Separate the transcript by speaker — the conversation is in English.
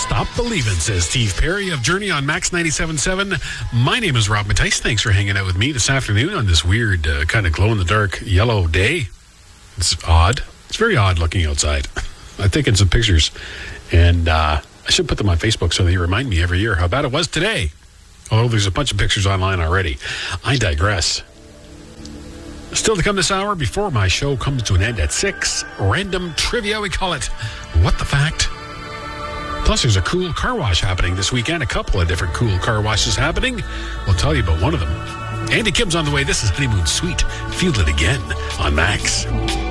Speaker 1: Stop believing, says Steve Perry of Journey on Max 97.7. My name is Rob Mattice. Thanks for hanging out with me this afternoon on this weird kind of glow-in-the-dark yellow day. It's odd. It's very odd looking outside. I've taken some pictures, and I should put them on Facebook so they remind me every year how bad it was today. Although there's a bunch of pictures online already. I digress. Still to come this hour before my show comes to an end at 6. Random trivia, we call it. What the fact? Plus, there's a cool car wash happening this weekend. A couple of different cool car washes happening. We'll tell you about one of them. Andy Kim's on the way. This is Honeymoon Suite. Feel it again on Max.